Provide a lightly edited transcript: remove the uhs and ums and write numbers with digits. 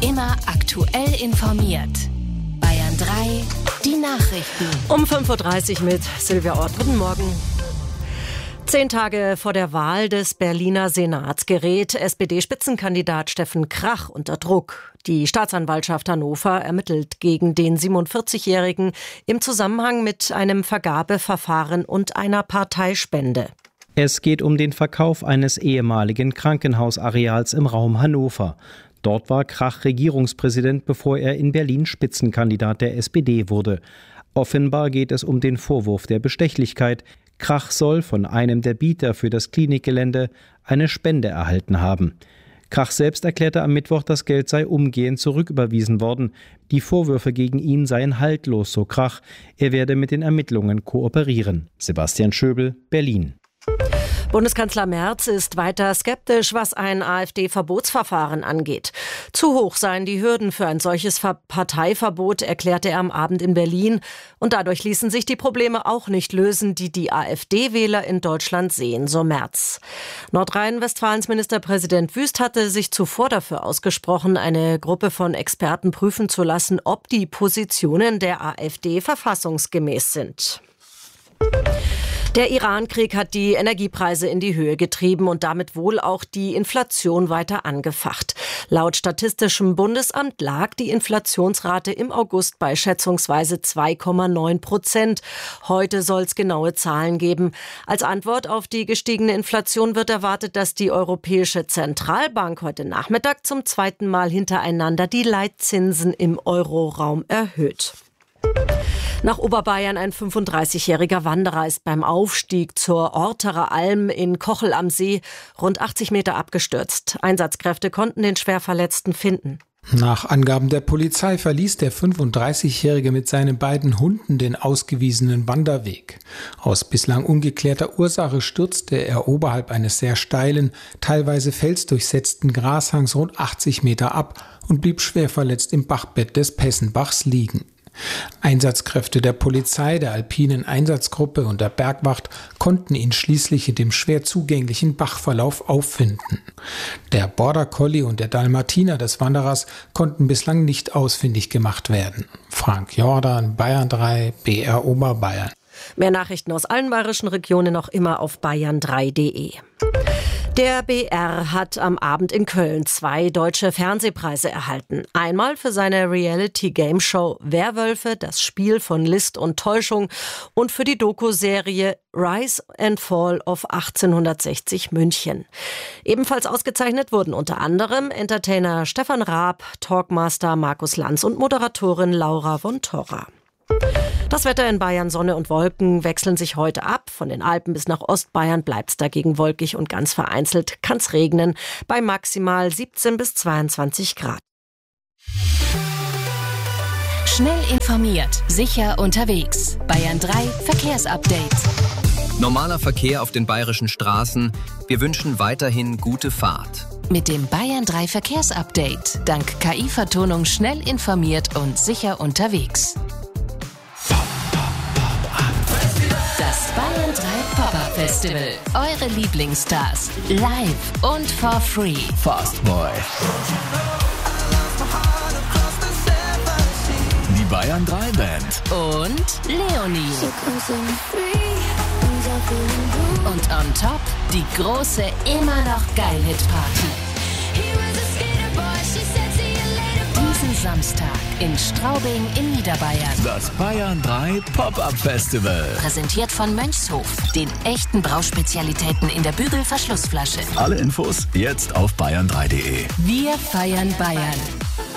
Immer aktuell informiert. Bayern 3, die Nachrichten. Um 5.30 Uhr mit Silvia Ort. Guten Morgen. 10 Tage vor der Wahl des Berliner Senats gerät SPD-Spitzenkandidat Steffen Krach unter Druck. Die Staatsanwaltschaft Hannover ermittelt gegen den 47-Jährigen im Zusammenhang mit einem Vergabeverfahren und einer Parteispende. Es geht um den Verkauf eines ehemaligen Krankenhausareals im Raum Hannover. Dort war Krach Regierungspräsident, bevor er in Berlin Spitzenkandidat der SPD wurde. Offenbar geht es um den Vorwurf der Bestechlichkeit. Krach soll von einem der Bieter für das Klinikgelände eine Spende erhalten haben. Krach selbst erklärte am Mittwoch, das Geld sei umgehend zurücküberwiesen worden. Die Vorwürfe gegen ihn seien haltlos, so Krach. Er werde mit den Ermittlungen kooperieren. Sebastian Schöbel, Berlin. Bundeskanzler Merz ist weiter skeptisch, was ein AfD-Verbotsverfahren angeht. Zu hoch seien die Hürden für ein solches Parteiverbot, erklärte er am Abend in Berlin. Und dadurch ließen sich die Probleme auch nicht lösen, die die AfD-Wähler in Deutschland sehen, so Merz. Nordrhein-Westfalens Ministerpräsident Wüst hatte sich zuvor dafür ausgesprochen, eine Gruppe von Experten prüfen zu lassen, ob die Positionen der AfD verfassungsgemäß sind. Der Iran-Krieg hat die Energiepreise in die Höhe getrieben und damit wohl auch die Inflation weiter angefacht. Laut Statistischem Bundesamt lag die Inflationsrate im August bei schätzungsweise 2,9%. Heute soll es genaue Zahlen geben. Als Antwort auf die gestiegene Inflation wird erwartet, dass die Europäische Zentralbank heute Nachmittag zum zweiten Mal hintereinander die Leitzinsen im Euroraum erhöht. Nach Oberbayern ein 35-jähriger Wanderer ist beim Aufstieg zur Orterer Alm in Kochel am See rund 80 Meter abgestürzt. Einsatzkräfte konnten den Schwerverletzten finden. Nach Angaben der Polizei verließ der 35-Jährige mit seinen beiden Hunden den ausgewiesenen Wanderweg. Aus bislang ungeklärter Ursache stürzte er oberhalb eines sehr steilen, teilweise felsdurchsetzten Grashangs rund 80 Meter ab und blieb schwer verletzt im Bachbett des Pessenbachs liegen. Einsatzkräfte der Polizei, der Alpinen Einsatzgruppe und der Bergwacht konnten ihn schließlich in dem schwer zugänglichen Bachverlauf auffinden. Der Border Collie und der Dalmatiner des Wanderers konnten bislang nicht ausfindig gemacht werden. Frank Jordan, Bayern 3, BR Oberbayern. Mehr Nachrichten aus allen bayerischen Regionen noch immer auf bayern3.de. Der BR hat am Abend in Köln 2 deutsche Fernsehpreise erhalten. Einmal für seine Reality-Game-Show Werwölfe, das Spiel von List und Täuschung, und für die Doku-Serie Rise and Fall of 1860 München. Ebenfalls ausgezeichnet wurden unter anderem Entertainer Stefan Raab, Talkmaster Markus Lanz und Moderatorin Laura von Torra. Das Wetter in Bayern: Sonne und Wolken wechseln sich heute ab. Von den Alpen bis nach Ostbayern bleibt es dagegen wolkig und ganz vereinzelt kann es regnen bei maximal 17 bis 22 Grad. Schnell informiert, sicher unterwegs. Bayern 3 Verkehrsupdate. Normaler Verkehr auf den bayerischen Straßen. Wir wünschen weiterhin gute Fahrt. Mit dem Bayern 3 Verkehrsupdate. Dank KI-Vertonung schnell informiert und sicher unterwegs. Das Bayern 3 Pop-Up Festival. Eure Lieblingsstars. Live und for free. Fastboy. Die Bayern 3 Band. Und Leonie. Und on top die große immer noch Geil-Hit-Party. Diesen Samstag in Straubing in Niederbayern. Das Bayern 3 Pop-Up Festival. Präsentiert von Mönchshof, den echten Brauspezialitäten in der Bügelverschlussflasche. Alle Infos jetzt auf bayern3.de. Wir feiern Bayern.